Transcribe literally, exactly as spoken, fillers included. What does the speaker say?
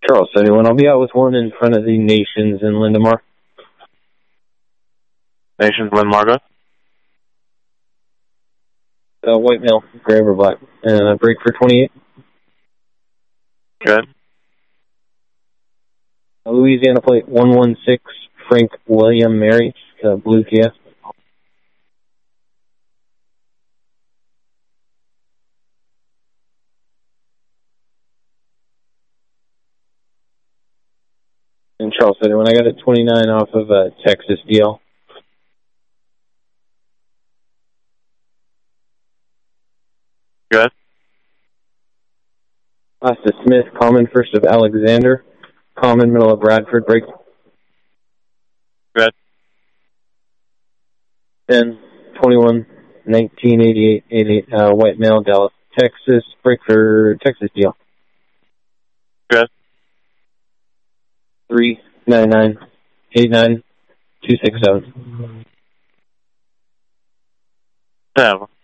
Charles seventy-one, I'll be out with one in front of the Nations in Lindemar. Nations, Lindemar, go. Uh, white male, gray over black. And a break for twenty-eight. Good. Uh, Louisiana plate one one six, Frank William Mary, uh, blue Kia. And Charles seventy-one, I got a twenty-nine off of a Texas deal. Good. Last is Smith, common first of Alexander, common middle of Bradford, break. Good. ten, twenty-one, nineteen eighty-eight, eighty-eight, uh, white male, Dallas, Texas, break for Texas deal. Good. three nine nine, eight nine, two six seven. Seven.